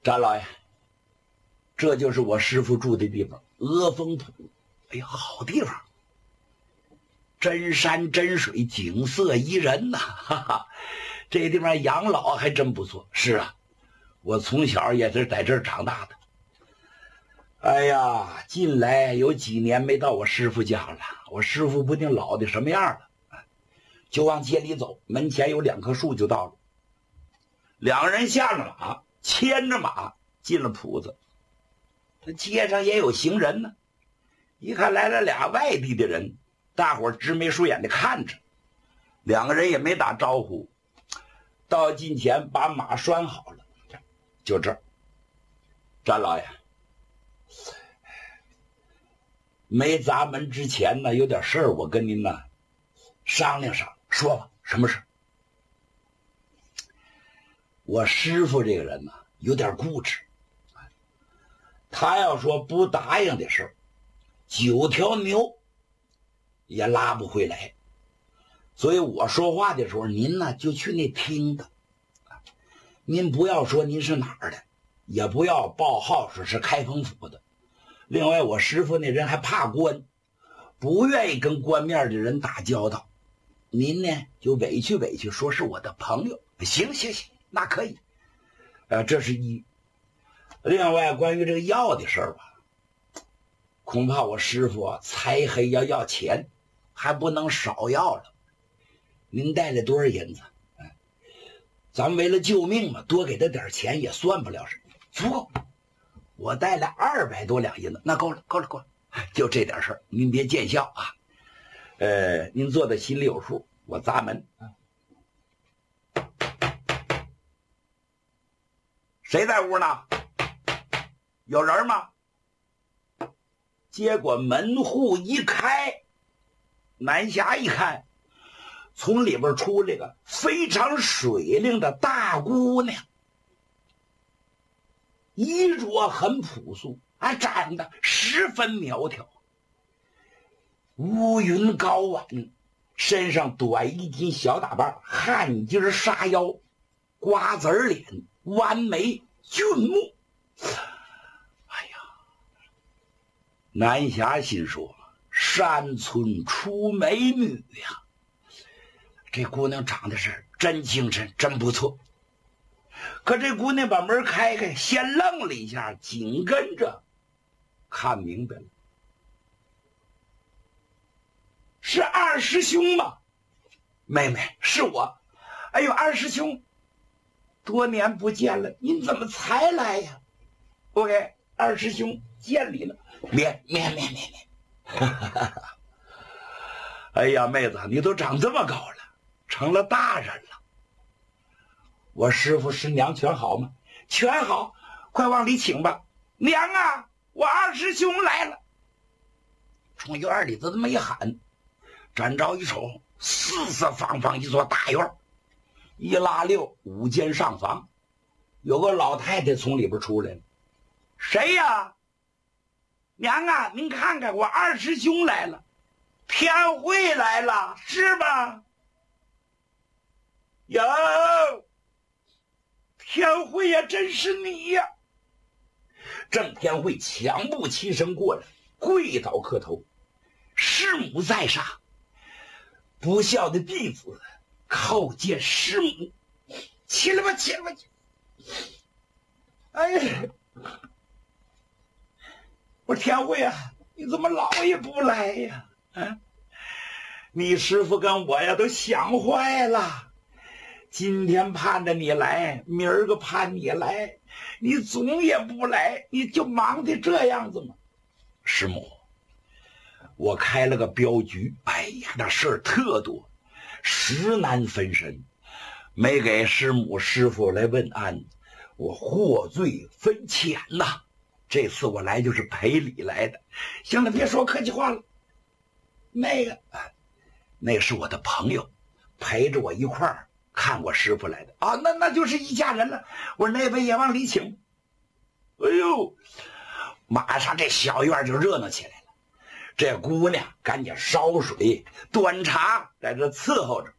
张老爷，这就是我师傅住的地方，阿峰浦。哎呀，好地方，真山真水，景色宜人呐，哈哈。这地方养老还真不错。是啊，我从小也是在这儿长大的。哎呀，近来有几年没到我师傅家了，我师傅不定老的什么样了。就往街里走，门前有2棵树就到了。2个人下了马，牵着马进了铺子。这街上也有行人呢，一看来了俩外地的人，大伙直眉竖眼的看着。2个人也没打招呼，到近前把马拴好了。就这儿，张老爷，没砸门之前呢，有点事儿，我跟您呢商量商量。说吧，什么事？我师傅这个人呢，有点固执。他要说不答应的事儿，9条牛也拉不回来。所以我说话的时候，您呢就去那听的。您不要说您是哪儿的，也不要报号说是开封府的。另外，我师傅那人还怕官，不愿意跟官面的人打交道。您呢就委屈委屈，说是我的朋友。行行行，那可以。这是一。另外，关于这个药的事儿吧，恐怕我师傅财黑要钱，还不能少要了。您带了多少银子？咱们为了救命嘛，多给他点钱也算不了什么，足够。我带了200多两银子，那够了，够了，够了。就这点事儿，您别见笑啊。您做的心里有数，我砸门。谁在屋呢？有人吗？结果门户一开，南霞一看，从里边出来个非常水灵的大姑娘，衣着很朴素，长得十分苗条，乌云高挽，身上短衣襟小打扮，汗巾纱腰，瓜子脸，弯眉俊目。哎呀，南霞心说，山村出美女呀，这姑娘长得是真精神，真不错。可这姑娘把门开开，先愣了一下，紧跟着看明白了，是二师兄吗？妹妹，是我。哎呦，二师兄，多年不见了，您怎么才来呀？我给二师兄见礼了。免。哎呀，妹子，你都长这么高了，成了大人了。我师傅师娘全好吗？全好，快往里请吧。娘啊，我二师兄来了。从院里这么一喊，展昭一瞅，四四方方一座大院，1拉6，5间上房，有个老太太从里边出来了。谁呀？娘啊，您看看，我二师兄来了，天慧来了，是吧？哟，天慧呀，真是你呀！郑天慧抢步起身过来，跪倒磕头，师母在上，不孝的弟子叩见师母。起来吧，起来吧！哎呀，我说天慧啊，你怎么老也不来呀？你师傅跟我呀都想坏了，今天盼着你来，明儿个盼你来，你总也不来，你就忙得这样子吗？师母，我开了个镖局，哎呀，那事儿特多，实难分身，没给师母师傅来问安，我获罪分钱呐。这次我来就是赔礼来的。行了，别说客气话了。那个是我的朋友，陪着我一块儿看我师傅来的啊，那就是一家人了。我说那位也往里请。哎呦，马上这小院就热闹起来了。这姑娘赶紧烧水端茶在这伺候着。